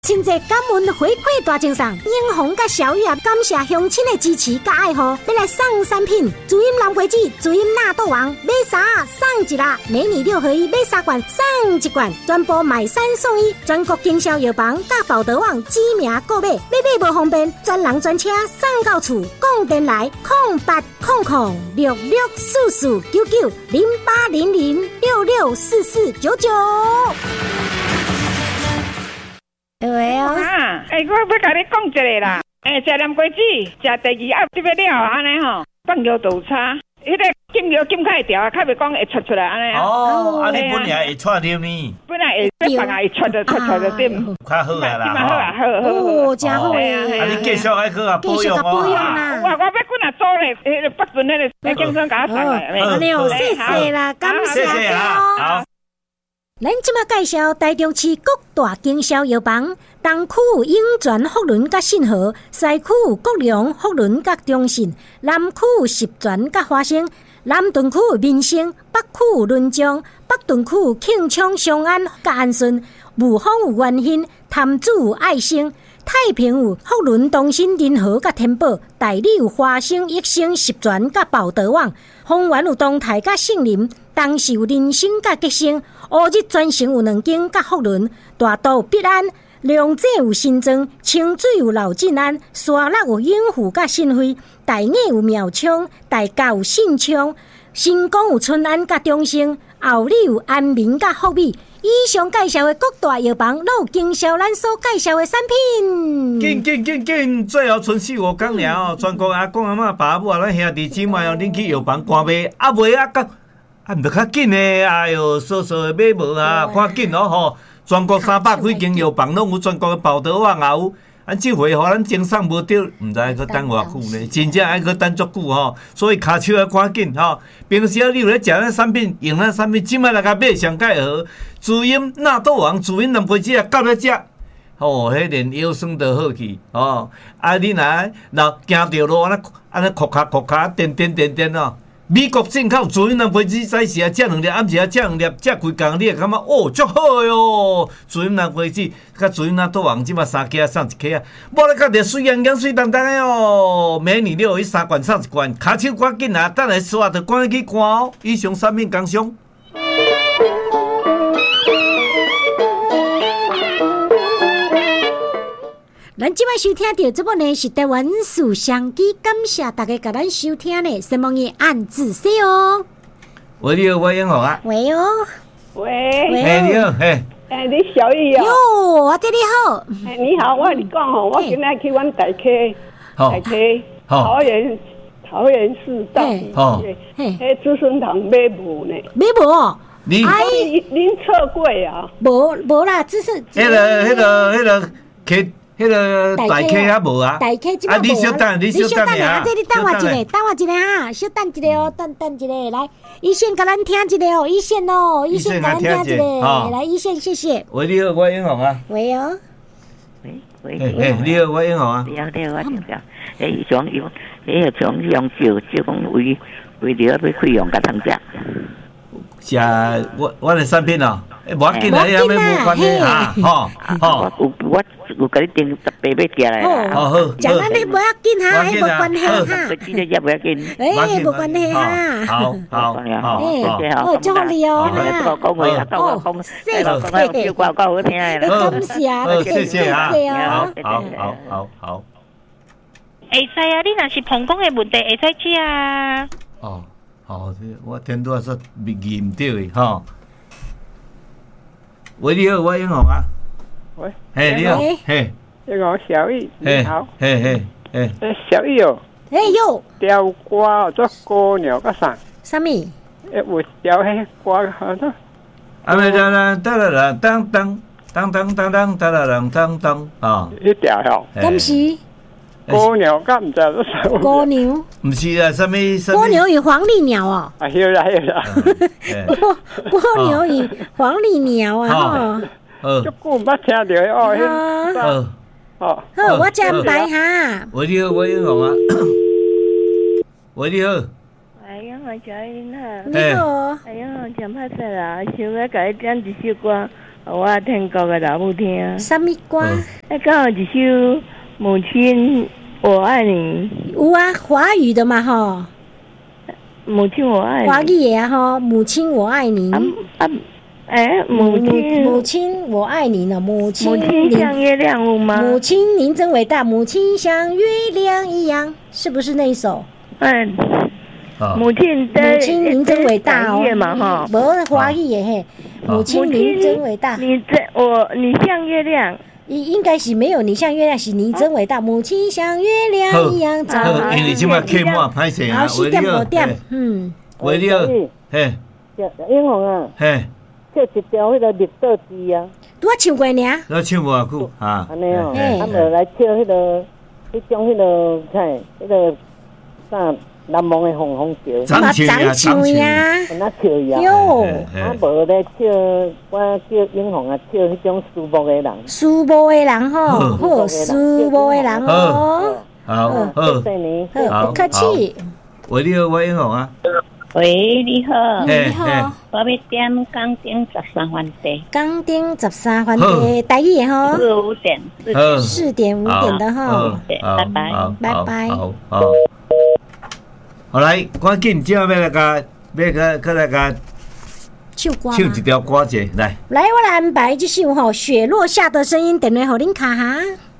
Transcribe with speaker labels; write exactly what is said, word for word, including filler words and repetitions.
Speaker 1: 亲戚感恩回馈大赠送，英红甲小玉啊，感谢乡亲的支持甲爱护，要来送产品，主饮蓝桂子，主饮纳豆王，买啥送一啦，美女六合一买三罐送一罐，全部买三送一，全国经销药房甲宝德网知名购买，买买无方便，专人专车送到厝，讲电来空八空空六六四四九九零八零零六六四四九九。喂哦，
Speaker 2: 啊，诶、欸，我要甲你讲一个啦，诶、欸，食蓝桂子，食第二盒这个了，安尼吼，放药豆叉，迄、那个禁药禁开条，较袂讲会出出来安尼啊。
Speaker 3: 哦，啊，你本来会出啉呢？
Speaker 2: 本来会，别放会出就出出就点。
Speaker 3: 较好啊啦，
Speaker 2: 好啊，好好好。
Speaker 1: 哦，真好诶。
Speaker 3: 啊，你继续爱去啊保养哦。
Speaker 2: 我我要几若做咧，迄个北屯迄个经商甲我送来。
Speaker 1: 安尼哦，谢谢啦，感谢
Speaker 3: 好。
Speaker 1: 咱即马介绍台中市各大经销药房，东区有永泉福伦甲信和，西区有国良福伦甲中信，南区有十全甲华兴，南屯区有民生，北区有仑江，北屯区有庆昌商安甲安顺，武丰有元兴，潭子有爱心，太平有福伦东新仁和甲天宝，大理有华兴益生十全甲宝德旺，丰原有东泰甲杏林，东市有人生甲吉生，乌日专程有两间甲福伦，大道有必安，龙井有新庄，清水有老进安，沙鹿有永富甲新辉，大雅有苗昌，大甲有信昌，新光有春安甲中兴，后里有安民甲福美。以上介绍的各大药房，都有经销咱所介绍的产品。
Speaker 3: 紧紧紧紧，最后剩四五工了哦！全国阿公阿嬷、爸母啊，咱兄弟姊妹哦，恁去药房看卖，啊卖啊到，啊毋着较紧诶！哎哟，扫扫的买无啊，看紧哦吼！全国三百几间药房，拢有全国的宝德旺也有。咱这回互咱精送无着，毋知爱去等偌久呢？真正爱去等足久吼，所以骹手要赶紧吼。平时啊，你有咧食咱产品，用咱产品，即摆来甲买上介好。主饮纳豆王，主饮蓝杯子啊，到咧食，哦，迄连腰酸都好去哦。啊，你若若行着路安尼安尼哭卡哭卡，颠颠颠颠哦。美国进口主饮蓝杯子，早时啊食两粒，暗时啊食两粒，食规工你会感觉哦，足好哟！主饮蓝杯子，甲主饮纳豆王，即马三支啊送一支啊，无咧甲着水洋洋水当当的哦。美女六一三罐送一罐，骹手赶紧啊，等下刷着赶紧去看哦。以上产品工商。
Speaker 1: 咱即摆收听到这部呢是台湾树相机，感谢大家甲咱收听呢，希望你按自说哦。
Speaker 3: 喂，你好，我英雄啊。
Speaker 1: 喂哦，
Speaker 2: 喂，
Speaker 3: 哎，你好，嘿。
Speaker 2: 哎，你小玉哦。
Speaker 1: 哟，我这里好。
Speaker 2: 哎，你好，我跟你讲吼，我今仔去阮大溪，大溪桃园桃园市大溪，嘿，迄子孙堂买无呢？
Speaker 1: 买无？
Speaker 3: 你
Speaker 2: 哎，恁测过啊？
Speaker 1: 无无啦，只是。
Speaker 3: 迄个、迄个、迄个溪。迄个大溪啊无啊，
Speaker 1: 大溪即摆无啊。
Speaker 3: 你小等，你小等
Speaker 1: 下，这你等我一下，等我一下哈，小等一下哦，等等一下，来，一线甲咱听一下哦，一线哦，一线甲咱听一下，来，一线，谢谢。
Speaker 3: 喂，你好，我英雄啊。
Speaker 1: 喂哦。
Speaker 4: 喂喂
Speaker 3: 喂，你好，我英雄啊。
Speaker 4: 你好，你好，我听着。诶，上用，你要上用酒，就讲为为了要开用甲通食。
Speaker 3: 是啊，我我的产品哦，无要紧啊，有咩无关系啊？吼吼，
Speaker 4: 我我我甲你订十八要寄来啦。
Speaker 3: 好好，
Speaker 1: 讲安尼无要紧哈，迄无关系哈。
Speaker 4: 我记得也无要紧。
Speaker 1: 诶，无关系哈。
Speaker 3: 好好好，
Speaker 1: 哦，祝福你哦。
Speaker 4: 哦，讲话啊，讲讲，
Speaker 1: 谢谢。
Speaker 4: 讲叫歌够好听诶啦。
Speaker 1: 感谢，
Speaker 3: 谢谢啊。好好好好。
Speaker 5: 会使啊，你若是膀胱诶问题，会使吃啊。
Speaker 3: 哦。哦，我听到说记唔对的吼。喂，你好，我英雄啊。
Speaker 2: 喂。
Speaker 3: 嘿，你好，嘿。
Speaker 2: 这个小玉，你好。
Speaker 3: 嘿嘿嘿。
Speaker 2: 诶，小玉哦。
Speaker 1: 哎哟。
Speaker 2: 雕歌做歌鸟个啥？
Speaker 1: 什么？
Speaker 2: 诶，有雕迄歌好多。
Speaker 3: 啊，咪当当当当当当当当当当当当当啊！
Speaker 2: 迄条吼。
Speaker 1: 敢是？
Speaker 2: 歌鸟敢唔知都啥？
Speaker 1: 歌鸟？
Speaker 3: 唔是啊，什么？
Speaker 1: 歌鸟与黄鹂鸟哦。
Speaker 2: 啊，晓啦晓啦。
Speaker 1: 歌歌鸟与黄鹂鸟啊！吼。
Speaker 3: 呃。
Speaker 2: 足久毋捌听着哦，
Speaker 3: 迄。
Speaker 2: 哦。
Speaker 1: 好，我真白哈。
Speaker 3: 喂，你好，我英雄啊。喂，你好。
Speaker 5: 哎呀，我小英哈。
Speaker 1: 你好。
Speaker 5: 哎呀，真歹势啦，想要甲你点一首歌，
Speaker 6: 我听歌嘅老母听。
Speaker 1: 什么歌？
Speaker 6: 那刚好一首《母亲我爱你》。
Speaker 1: 有啊，华语的嘛吼。
Speaker 6: 母亲我爱你。
Speaker 1: 华语的啊吼，母亲我爱你。
Speaker 6: 啊啊，哎，母亲
Speaker 1: 母亲我爱你呢，母亲。
Speaker 6: 母亲像月亮有吗？
Speaker 1: 母亲您真伟大，母亲像月亮一样，是不是那一首？
Speaker 6: 嗯。母亲的
Speaker 1: 母亲您真伟大哦，
Speaker 6: 嘛哈，
Speaker 1: 无华语的嘿，母亲您真伟大。
Speaker 6: 你真我你像月亮，
Speaker 1: 应应该是没有你像月亮，是你真伟大。母亲像月亮一样照
Speaker 3: 亮。因为即摆客满歹势啊，
Speaker 1: 四点五点，嗯，
Speaker 3: 为了嘿，
Speaker 7: 英雄啊，
Speaker 3: 嘿，
Speaker 7: 这一条迄个绿豆枝啊，
Speaker 1: 拄啊唱过呢，
Speaker 3: 我唱无久啊，
Speaker 7: 安尼哦，啊无来唱迄个，迄种迄个菜，迄个啥？南蒙的红红桥，
Speaker 3: 长唱呀，长唱
Speaker 7: 呀，那笑呀，
Speaker 1: 哟，
Speaker 7: 啊无咧唱，我叫英雄啊，唱迄种苏木的人，
Speaker 1: 苏木的人吼，好，苏木的人哦，
Speaker 3: 好，好，
Speaker 1: 好，不客气。
Speaker 3: 喂，你好，我英雄啊。
Speaker 5: 喂，你好，
Speaker 1: 你好，
Speaker 5: 我要点港丁十三番地，
Speaker 1: 港丁十三番地，台语吼，
Speaker 5: 四五点，
Speaker 1: 四点五点的吼，
Speaker 5: 拜拜，
Speaker 1: 拜拜，
Speaker 3: 好，好。好来，赶紧，今要来个，要个，个来个
Speaker 1: 唱歌，
Speaker 3: 唱一条歌者来。
Speaker 1: 来，我来安排这首吼，雪落下的声音，等下互恁卡哈。